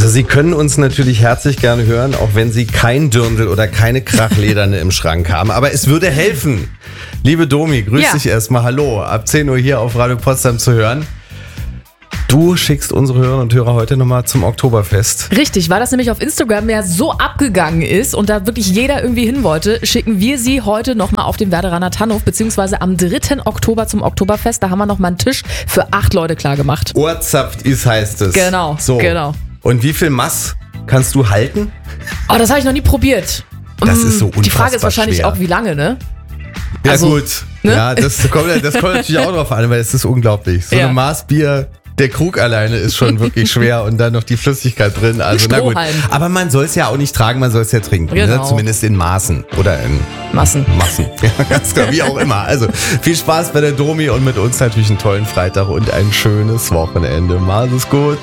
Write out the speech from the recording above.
Also Sie können uns natürlich herzlich gerne hören, auch wenn Sie kein Dirndl oder keine Krachlederne im Schrank haben. Aber es würde helfen. Liebe Domi, grüß dich erstmal. Hallo, ab 10 Uhr hier auf Radio Potsdam zu hören. Du schickst unsere Hörerinnen und Hörer heute nochmal zum Oktoberfest. Richtig, weil das nämlich auf Instagram ja so abgegangen ist und da wirklich jeder irgendwie hin wollte, schicken wir sie heute nochmal auf den Werderaner Tannhof, beziehungsweise am 3. Oktober zum Oktoberfest. Da haben wir nochmal einen Tisch für 8 Leute klar gemacht. Ohrzapft ist, heißt es. Genau, so. Genau. Und wie viel Mass kannst du halten? Oh, das habe ich noch nie probiert. Das ist so unfassbar Die Frage ist wahrscheinlich schwer. auch, wie lange, ne? Ja Also, gut, ne? ja, das kommt natürlich auch drauf an, weil es ist unglaublich. So Ja. ein Maß Bier, der Krug alleine ist schon wirklich schwer und dann noch die Flüssigkeit drin. Also na gut. Strohhalm. Aber man soll es ja auch nicht tragen, man soll es ja trinken. Genau. Ne? Zumindest in Maßen oder in Massen. Ja, ganz klar, wie auch immer. Also viel Spaß bei der Domi und mit uns natürlich einen tollen Freitag und ein schönes Wochenende. Mach's gut.